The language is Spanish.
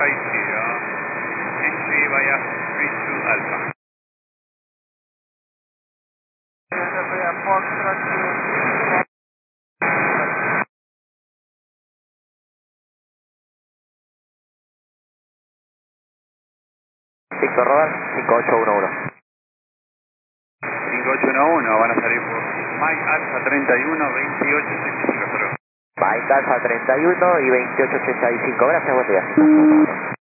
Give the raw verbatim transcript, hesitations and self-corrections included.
five zero. Entry via three two Alpha. Víctor Robert, cinco ocho uno uno. cinco ocho uno uno, van a salir por Mike Alpha treinta y uno, veintiocho ochenta y cinco. Mike Alpha treinta y uno y veintiocho ochenta y cinco. Gracias, buen día.